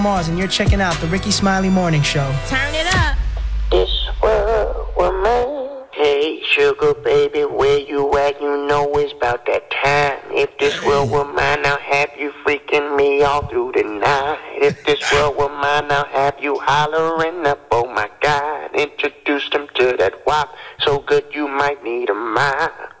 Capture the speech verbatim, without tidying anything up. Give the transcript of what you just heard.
Mars, and you're checking out the Ricky Smiley Morning Show. Turn it up. This world was mine. Hey, sugar baby, where you at? You know it's about that time. If this world were mine, I'll have you freaking me all through the night. If this world were mine, I'll have you hollering up, oh my God. Introduce them to that wop, so good you might need a mile.